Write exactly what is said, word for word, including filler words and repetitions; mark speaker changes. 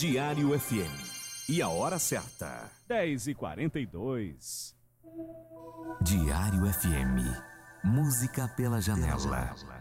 Speaker 1: Diário F M. E a hora certa?
Speaker 2: dez e quarenta e dois.
Speaker 3: Diário F M. Música pela janela.